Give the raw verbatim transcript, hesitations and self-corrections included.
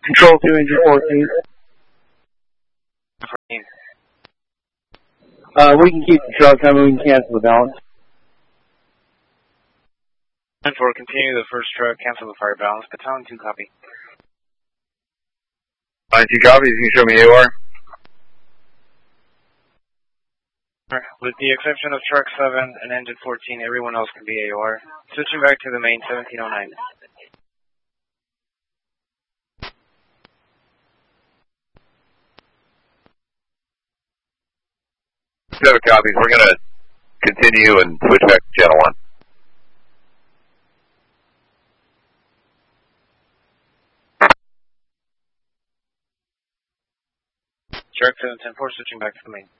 Control two, engine fourteen. fourteen. Uh, we can keep the truck coming, we can cancel the balance. ten four, continue the first truck, cancel the fire balance. Battalion two, copy. Battalion two copies, you can show me A O R. With the exception of truck seven and engine fourteen, everyone else can be A O R. Switching back to the main, seventeen oh nine. Seven copies, we're going to continue and switch back to channel one. Truck seven ten four, switching back to the main.